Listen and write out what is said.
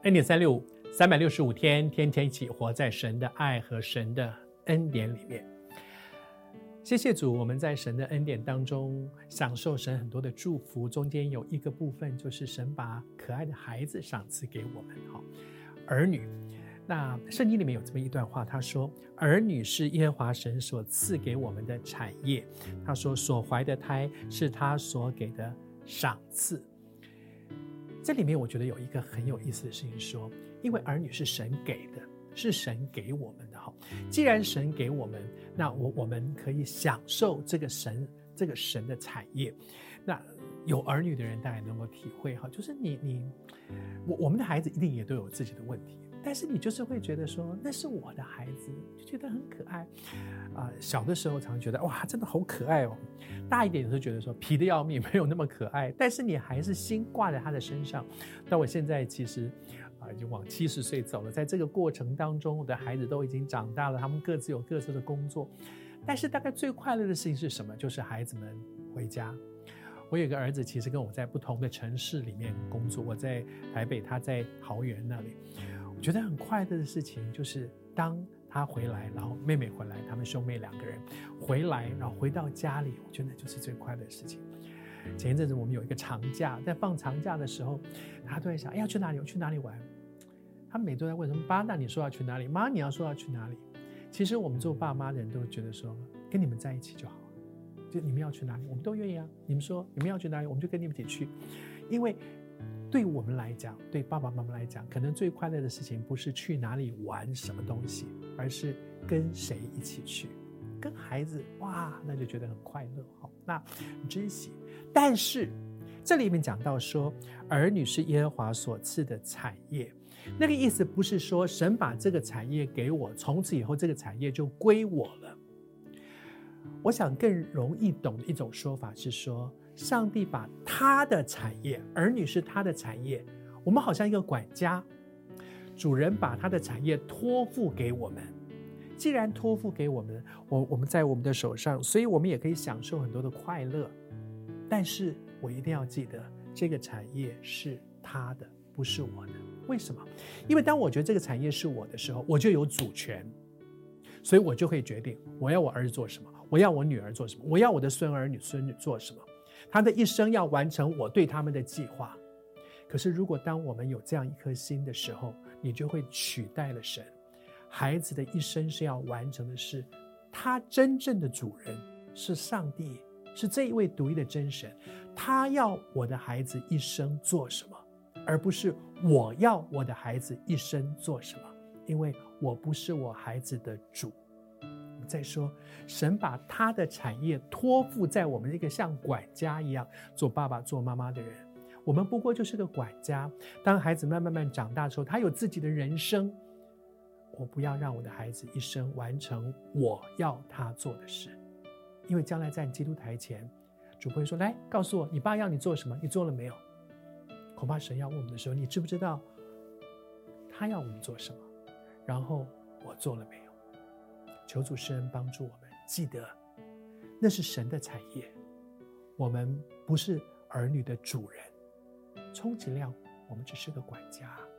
恩典365 365天，天天一起活在神的爱和神的恩典里面。谢谢主，我们在神的恩典当中享受神很多的祝福，中间有一个部分就是神把可爱的孩子赏赐给我们，儿女。那圣经里面有这么一段话，他说儿女是耶和华神所赐给我们的产业，他说所怀的胎是他所给的赏赐。这里面我觉得有一个很有意思的事情说，因为儿女是神给的，是神给我们的。既然神给我们，那我们可以享受这个神的产业。那有儿女的人大概能够体会，就是我们的孩子一定也都有自己的问题，但是你就是会觉得说那是我的孩子，就觉得很可爱。小的时候常觉得哇真的好可爱哦，大一点有时候觉得说皮得要命，没有那么可爱，但是你还是心挂在他的身上。但我现在其实已经往70岁走了，在这个过程当中，我的孩子都已经长大了，他们各自有各自的工作，但是大概最快乐的事情是什么？就是孩子们回家。我有一个儿子，其实跟我在不同的城市里面工作，我在台北，他在桃园那里。我觉得很快乐的事情就是当他回来，然后妹妹回来，他们兄妹2个人回来，然后回到家里，我觉得那就是最快乐的事情。前一阵子我们有一个长假，在放长假的时候，他都在想要去哪里，我去哪里玩。他们每都在问什么，爸，那你说要去哪里？妈，你要说要去哪里？其实我们做爸妈的人都觉得说跟你们在一起就好了，就你们要去哪里我们都愿意啊，你们说你们要去哪里我们就跟你们一起去。因为对我们来讲，对爸爸妈妈来讲，可能最快乐的事情不是去哪里玩什么东西，而是跟谁一起去。跟孩子哇，那就觉得很快乐，那很珍惜。但是这里面讲到说儿女是耶和华所赐的产业，那个意思不是说神把这个产业给我，从此以后这个产业就归我了。我想更容易懂的一种说法是说，上帝把他的产业，儿女是他的产业，我们好像一个管家，主人把他的产业托付给我们。既然托付给我们，我们在我们的手上，所以我们也可以享受很多的快乐。但是我一定要记得，这个产业是他的，不是我的。为什么？因为当我觉得这个产业是我的时候，我就有主权，所以我就会决定我要我儿子做什么，我要我女儿做什么，我要我的孙儿女孙女做什么。他的一生要完成我对他们的计划。可是如果当我们有这样一颗心的时候，你就会取代了神。孩子的一生是要完成的是，他真正的主人是上帝，是这一位独一的真神。他要我的孩子一生做什么，而不是我要我的孩子一生做什么，因为我不是我孩子的主。再说，神把他的产业托付在我们这个像管家一样，做爸爸做妈妈的人，我们不过就是个管家。当孩子慢慢长大之后，他有自己的人生，我不要让我的孩子一生完成我要他做的事。因为将来在基督台前，主不会说，来告诉我你爸要你做什么，你做了没有？恐怕神要问我们的时候，你知不知道他要我们做什么，然后我做了没有？求主施恩帮助我们，记得那是神的产业，我们不是儿女的主人，充其量我们只是个管家。